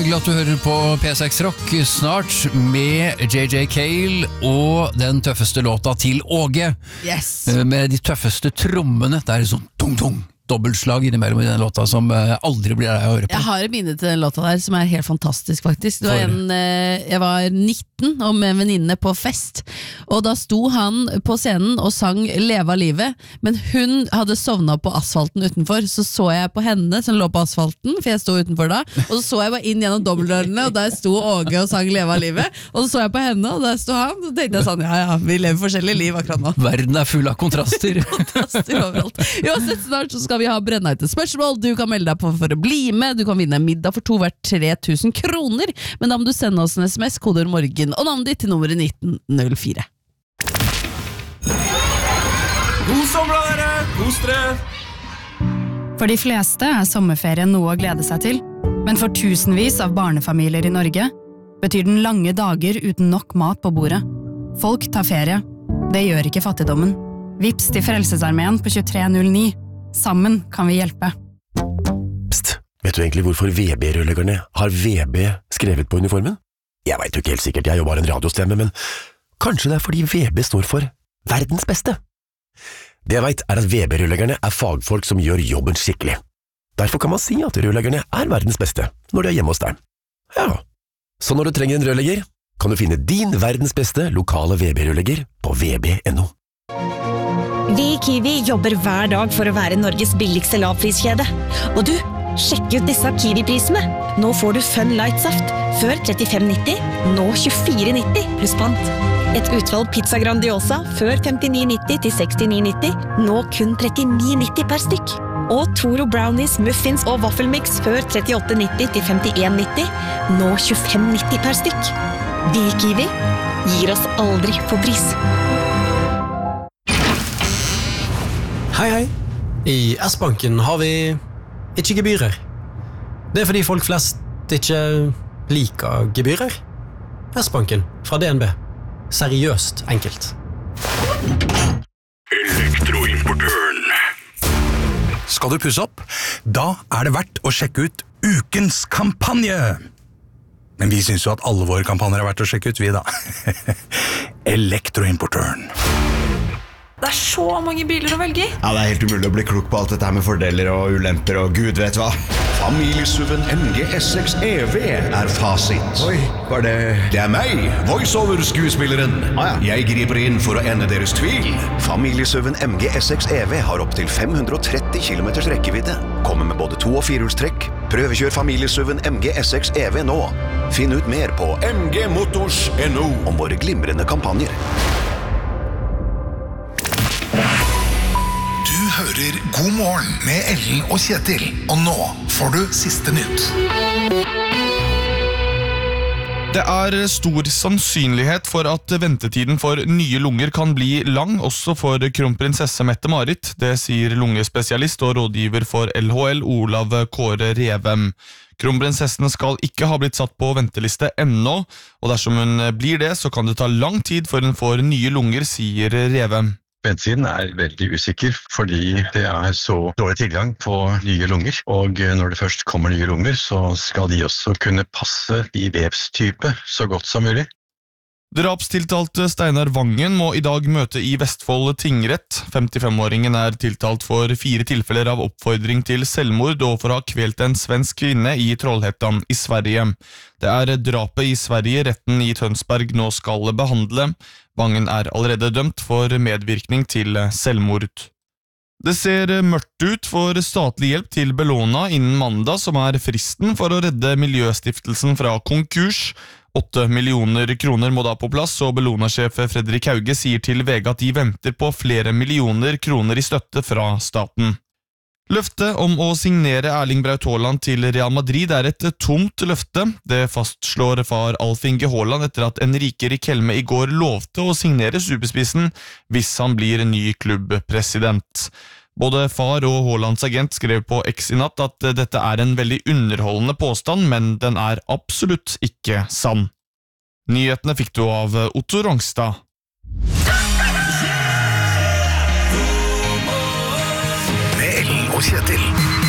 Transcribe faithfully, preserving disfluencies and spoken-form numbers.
hyggelig at du hører på P seks Rock snart med J J Cale og den tøffeste låta til Åge. Yes. Med de tøffeste trommene. Det er sånn tung-tung. Dobbeltslag innimellom i den låta som aldri blir deg å høre på. Jeg har en minne til den låta der som er helt fantastisk faktisk. Det var en, jeg var nitten og med en venninne på fest, og da sto han på scenen og sang Leve av livet, men hun hadde sovnet på asfalten utenfor, så så jeg på henne som lå på asfalten, for jeg sto utenfor da, og så så jeg bare inn gjennom dobbeltdørene, og der sto Åge og sang Leve av livet, og så så jeg på henne, og der sto han, og tenkte jeg sånn, ja ja, vi lever forskjellige liv akkurat nå. Verden er full av kontraster. Kontraster overalt. Uansett, snart så skal vi ha brennheite spørsmål. Du kan melde deg på for å bli med. Du kan vinne en middag for to hvert tre tusen kroner. Men da må du sende oss en sms, kodeord morgen og navnet ditt til nummeret nitten null fire. God sommer dere! Kos dere! For de fleste er sommerferien noe å glede seg til. Men for tusenvis av barnefamilier i Norge betyr den lange dager uten nok mat på bordet. Folk tar ferie. Det gjør ikke fattigdommen. Vips til Frelsesarmeen på tjuetre null ni. Sammen kan vi hjelpe. Psst, vet du egentlig hvorfor V B-rørleggerne har V B skrevet på uniformen? Jeg vet jo ikke helt sikkert, jeg jobber en radiostemme, men kanskje det er fordi V B står for verdens beste. Det jeg vet er at V B-rørleggerne er fagfolk som gjør jobben skikkelig. Derfor kan man si at rørleggerne er verdens beste når de er hjemme hos deg. Ja, så når du trenger en rørlegger, kan du finne din verdens beste lokale V B-rørlegger på v b punktum no. Vi i Kiwi jobber hver dag for å være Norges billigste lavpriskjede. Og du, sjekk ut disse Kiwi-prisene. Nå får du Fun Light-saft. Før trettifem nitti, nå tjuefire nitti pluss pant. Et utvalg pizza Grandiosa. Før femtini nitti til sekstini nitti, nå kun trettini nitti per stykk. Og Toro Brownies, Muffins og Waffelmix. Før trettiåtte nitti til femtien nitti, nå tjuefem nitti per stykk. Vi i Kiwi gir oss aldri på pris. Hei, hei. I S-banken har vi ikke gebyrer. Det er fordi folk flest ikke liker gebyrer. S-banken fra D N B. Seriøst enkelt. Elektroimportøren. Skal du pusse opp? Da er det verdt å sjekke ut ukens kampanje. Men vi synes jo at alle våre kampanjer er verdt å sjekke ut, vi da. Elektroimportøren. Det er så mange biler å velge i. Ja, det er helt umulig å bli klok på alt dette her med fordeler og ulemper og gud vet hva. Familiesuven M G S seks E V er fasit. Oi, var det... Det er meg, voiceover-skuespilleren. Ah, ja. Jeg griper inn for å ende deres tvil. Familiesuven M G S seks E V har opp til fem hundre og tretti kilometers rekkevidde. Kommer med både to- og firehjulstrekk. Prøvekjør familiesuven M G S seks E V nå. Finn ut mer på m g motors punktum no om våre glimrende kampanjer. Du hører God morgen med Ellen og Kjetil, og nå får du siste nytt. Det er stor sannsynlighet for at ventetiden for nye lunger kan bli lang, også for kronprinsesse Mette-Marit. Det sier lungespesialist og rådgiver for L H L, Olav Kåre Revem. Kronprinsessen skal ikke ha blitt satt på venteliste ennå, og dersom hun blir det, så kan det ta lang tid før hun får nye lunger, sier Revem. Ventetiden er veldig usikker, fordi det er så dårlig tilgang på nye lunger, og når det først kommer nye lunger, så skal de også kunne passe i vevstype så godt som mulig. Drapstiltalte Steinar Vangen må i dag møte i Vestfold tingrett. femtifem-åringen er tiltalt for fire tilfeller av oppfordring til selvmord og for å ha kvelt en svensk kvinne i Trollhättan i Sverige. Det er drapet i Sverige retten i Tønsberg nå skal behandle. Vangen er allerede dømt for medvirkning til selvmord. Det ser mørkt ut for statlig hjelp til Bellona innen mandag, som er fristen for å redde Miljøstiftelsen fra konkurs. Åtte millioner kroner må da på plass, og Bellona-sjef Fredrik Hauge sier til V G at de venter på flere millioner kroner i støtte fra staten. Løftet om å signere Erling Braut Haaland til Real Madrid er et tomt løfte. Det fastslår far Alf Inge Haaland etter at Enrique Riquelme i går lovte å signere superspissen hvis han blir ny klubbpresident. Både far og Haalands agent skrev på X i natt at dette er en veldig underholdende påstand, men den er absolutt ikke sann. Nyhetene fikk du av Otto Rongstad. Med Ellen og Kjetil.